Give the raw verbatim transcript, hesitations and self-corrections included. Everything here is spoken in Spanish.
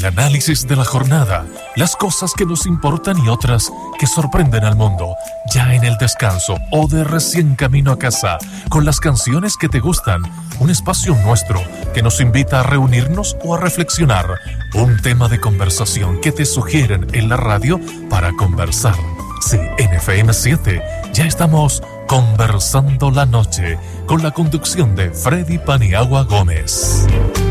El análisis de la jornada, las cosas que nos importan y otras que sorprenden al mundo, ya en el descanso o de recién camino a casa, con las canciones que te gustan, un espacio nuestro que nos invita a reunirnos o a reflexionar, un tema de conversación que te sugieren en la radio para conversar. Sí, en F M siete ya estamos conversando la noche con la conducción de Freddy Paniagua Gómez.